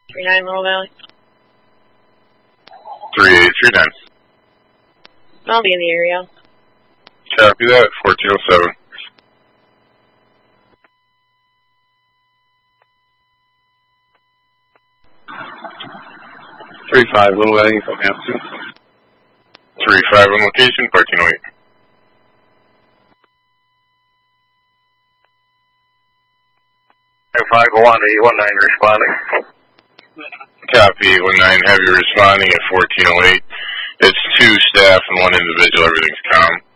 39 Little Valley. 3839. I'll be in the area. Copy that, 1407. Little Valley, Southampton. 35 on location, parking wait. F501 819 responding. Copy 819, have you responding at 1408. It's 2 staff and 1 individual, everything's calm.